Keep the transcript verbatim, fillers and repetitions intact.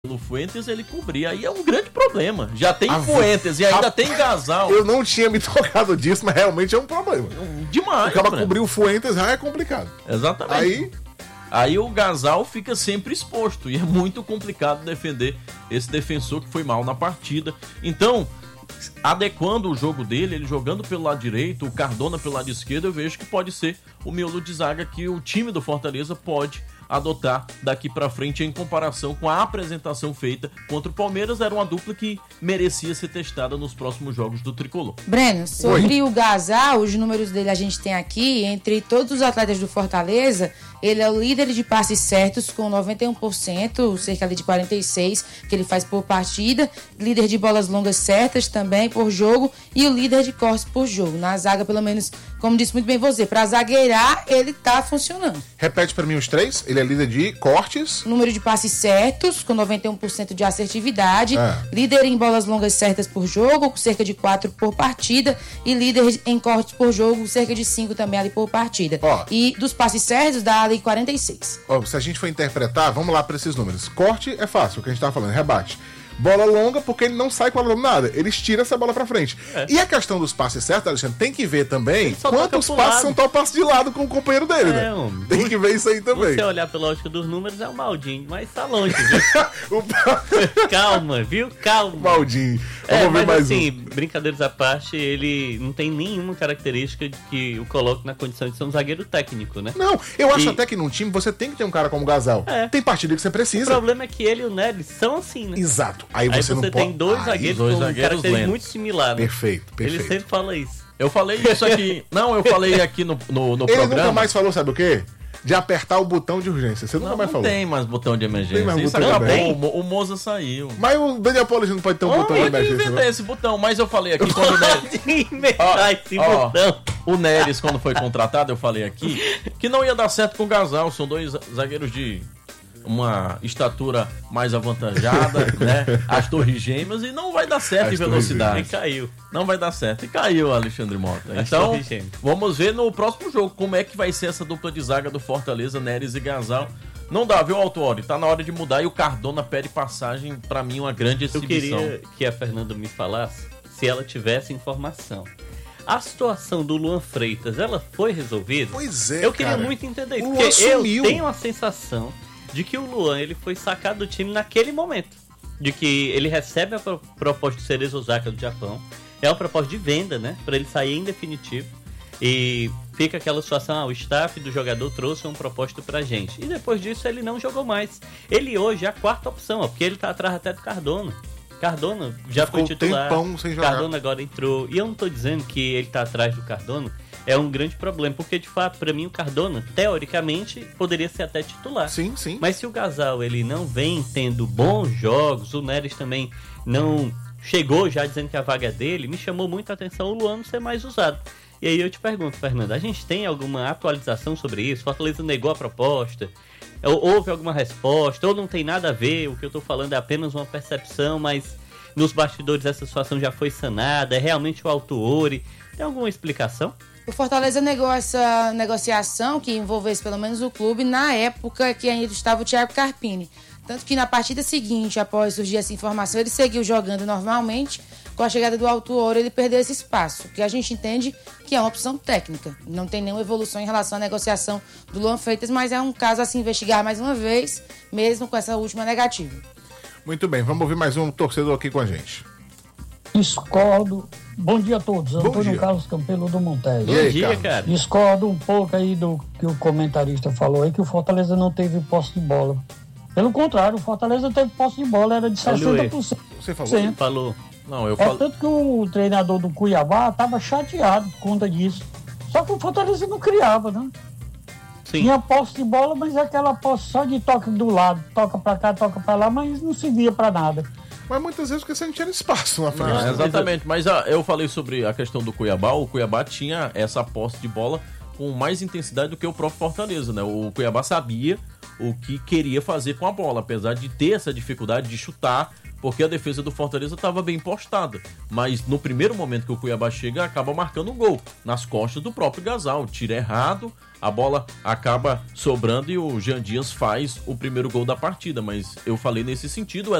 pelo Fuentes, ele cobria. Aí é um grande problema. Já tem A Fuentes e ainda a... tem Gasal. Eu não tinha me tocado disso, mas realmente é um problema. Demais. Acaba cobrir o Fuentes já é complicado. Exatamente. Aí... Aí o Gasal fica sempre exposto e é muito complicado defender esse defensor que foi mal na partida. Então, adequando o jogo dele, ele jogando pelo lado direito, o Cardona pelo lado esquerdo, eu vejo que pode ser o miolo de zaga que o time do Fortaleza pode adotar daqui pra frente em comparação com a apresentação feita contra o Palmeiras. Era uma dupla que merecia ser testada nos próximos jogos do Tricolor. Breno, sobre Oi. o Gasal, os números dele a gente tem aqui, entre todos os atletas do Fortaleza, ele é o líder de passes certos com noventa e um por cento, cerca de quarenta e seis por cento que ele faz por partida, líder de bolas longas certas também por jogo e o líder de cortes por jogo. Na zaga, pelo menos, como disse muito bem você, pra zagueirar, ele tá funcionando. Repete pra mim os três, ele é líder de cortes. Número de passes certos, com noventa e um por cento de assertividade. É. Líder em bolas longas certas por jogo, com cerca de quatro por partida. E líder em cortes por jogo, cerca de cinco também ali por partida. Ó, e dos passes certos, dá ali quarenta e seis. Ó, se a gente for interpretar, vamos lá para esses números. Corte é fácil, o que a gente tava falando, rebate. Bola longa, porque ele não sai com a bola nada. Ele estira essa bola pra frente. É. E a questão dos passes certos, Alexandre, tem que ver também quantos passes são tal passe de lado com o companheiro dele, é, né? Homem. Tem que ver isso aí também. Se você olhar pela lógica dos números, é o Maldinho, mas tá longe, viu? o... Calma, viu? Calma. Maldinho. Vamos é, ver mas mais assim, um. Brincadeiras à parte, ele não tem nenhuma característica de que o coloque na condição de ser um zagueiro técnico, né? Não, eu acho e... até que num time você tem que ter um cara como o Gasal. É. Tem partida que você precisa. O problema é que ele e o Nery são assim, né? Exato. Aí você, Aí você não tem pode... dois Aí, zagueiros dois com zagueiros características muito similares. Né? Perfeito, perfeito. Ele sempre fala isso. Eu falei isso aqui. Não, eu falei aqui no, no, no ele programa. Ele nunca mais falou, sabe o quê? De apertar o botão de urgência. Você nunca não, mais não falou. Não tem mais botão de emergência. Tem mais isso botão acabou. O, o Moza saiu. Mas o Daniel Paulista não pode ter um oh, botão de emergência. Eu inventei esse botão, mas eu falei aqui quando o Neres... inventar esse ó, botão. O Neres, quando foi contratado, eu falei aqui que não ia dar certo com o Gasal. São dois zagueiros de uma estatura mais avantajada, né? As torres gêmeas, e não vai dar certo As em velocidade. E caiu. Não vai dar certo. E caiu, Alexandre Mota. Então, vamos ver no próximo jogo como é que vai ser essa dupla de zaga do Fortaleza, Neres e Gasal. Não dá, viu, Autuori? Tá na hora de mudar e o Cardona pede passagem, pra mim, uma grande exibição. Eu queria que a Fernanda me falasse se ela tivesse informação. A situação do Luan Freitas, ela foi resolvida? Pois é, Eu queria cara. muito entender isso, o porque Luan eu sumiu. tenho a sensação de que o Luan ele foi sacado do time naquele momento. De que ele recebe a pro- proposta do Cerezo Osaka do Japão. É uma proposta de venda, né? Pra ele sair em definitivo. E fica aquela situação, ah, o staff do jogador trouxe uma proposta pra gente. E depois disso ele não jogou mais. Ele hoje é a quarta opção, ó, porque ele tá atrás até do Cardona. Cardona já Ficou foi titular. tempão sem jogar. Cardona agora entrou. E eu não tô dizendo que ele tá atrás do Cardona. É um grande problema, porque de fato, pra mim, o Cardona, teoricamente, poderia ser até titular. Sim, sim. Mas se o Gasal, ele não vem tendo bons jogos, o Neres também não chegou já dizendo que a vaga é dele, me chamou muita atenção o Luan ser mais usado. E aí eu te pergunto, Fernanda, a gente tem alguma atualização sobre isso? Fortaleza negou a proposta? Houve alguma resposta? Ou não tem nada a ver? O que eu tô falando é apenas uma percepção, mas nos bastidores essa situação já foi sanada? É realmente o Autuori? Tem alguma explicação? O Fortaleza negou essa negociação que envolvesse pelo menos o clube na época que ainda estava o Thiago Carpini. Tanto que na partida seguinte, após surgir essa informação, ele seguiu jogando normalmente. Com a chegada do Autuori, ele perdeu esse espaço, que a gente entende que é uma opção técnica. Não tem nenhuma evolução em relação à negociação do Luan Freitas, mas é um caso a se investigar mais uma vez, mesmo com essa última negativa. Muito bem, vamos ouvir mais um torcedor aqui com a gente. Discordo. Bom dia a todos. Bom Antônio dia. Carlos Campelo do Montes. Bom aí, dia, Carlos? cara. Discordo um pouco aí do que o comentarista falou aí, que o Fortaleza não teve posse de bola. Pelo contrário, o Fortaleza teve posse de bola, era de sessenta por cento. Você falou? Falou. Não, eu É falo... tanto que o treinador do Cuiabá estava chateado por conta disso. Só que o Fortaleza não criava, né? Sim. Tinha posse de bola, mas aquela posse só de toque do lado. Toca pra cá, toca pra lá, mas não servia pra nada. Mas muitas vezes porque você não tinha espaço na frente. Não, exatamente, mas ah, eu falei sobre a questão do Cuiabá. O Cuiabá tinha essa posse de bola com mais intensidade do que o próprio Fortaleza, né? O Cuiabá sabia o que queria fazer com a bola, apesar de ter essa dificuldade de chutar porque a defesa do Fortaleza estava bem postada. Mas no primeiro momento que o Cuiabá chega, acaba marcando um gol nas costas do próprio Gasal. Tira errado, a bola acaba sobrando e o Jean Dias faz o primeiro gol da partida. Mas eu falei nesse sentido,